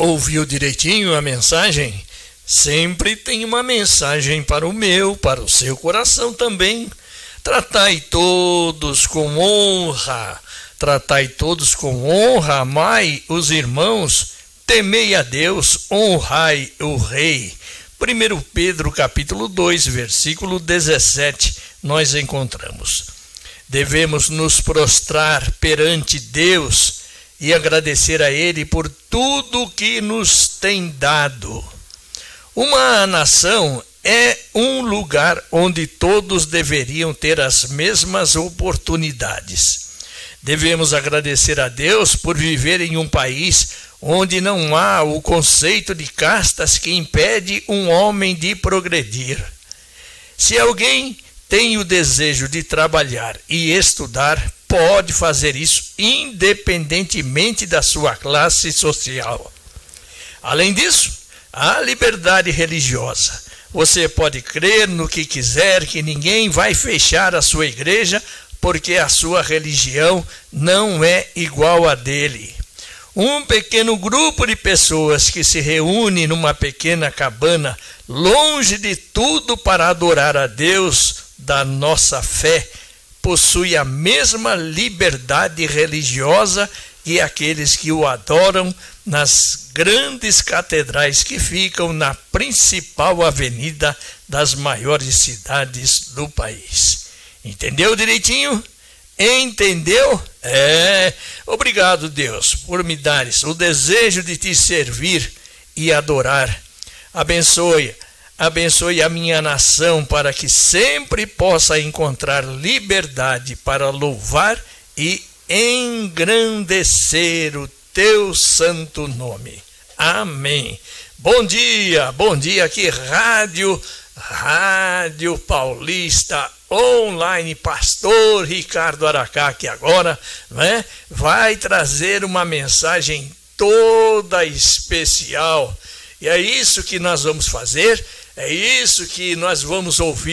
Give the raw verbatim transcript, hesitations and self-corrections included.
Ouviu direitinho a mensagem? Sempre tem uma mensagem para o meu, para o seu coração também. Tratai todos com honra, tratai todos com honra, amai os irmãos, temei a Deus, honrai o Rei. primeiro Pedro capítulo dois, versículo dezessete, nós encontramos. Devemos nos prostrar perante Deus e agradecer a Ele por tudo que nos tem dado. Uma nação é um lugar onde todos deveriam ter as mesmas oportunidades. Devemos agradecer a Deus por viver em um país onde não há o conceito de castas que impede um homem de progredir. Se alguém tem o desejo de trabalhar e estudar, pode fazer isso independentemente da sua classe social. Além disso, há liberdade religiosa. Você pode crer no que quiser, que ninguém vai fechar a sua igreja porque a sua religião não é igual a dele. Um pequeno grupo de pessoas que se reúne numa pequena cabana, longe de tudo para adorar a Deus da nossa fé, possui a mesma liberdade religiosa que aqueles que o adoram nas grandes catedrais que ficam na principal avenida das maiores cidades do país. Entendeu direitinho? Entendeu? É. Obrigado, Deus, por me dares o desejo de te servir e adorar. Abençoe, abençoe a minha nação para que sempre possa encontrar liberdade para louvar e engrandecer o teu santo nome. Amém. Bom dia, bom dia aqui, Rádio, Rádio Paulista Online, pastor Ricardo Aracá, que agora, né, vai trazer uma mensagem toda especial. E é isso que nós vamos fazer, é isso que nós vamos ouvir.